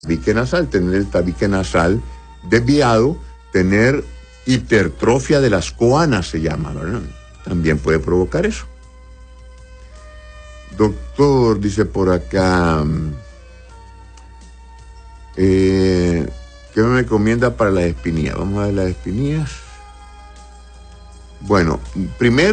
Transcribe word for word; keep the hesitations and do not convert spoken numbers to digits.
tabique nasal, tener el tabique nasal desviado, tener hipertrofia de las coanas, se llama, ¿verdad? También puede provocar eso. Doctor, dice por acá, eh, ¿qué me recomienda para las espinillas? Vamos a ver las espinillas. Bueno, primero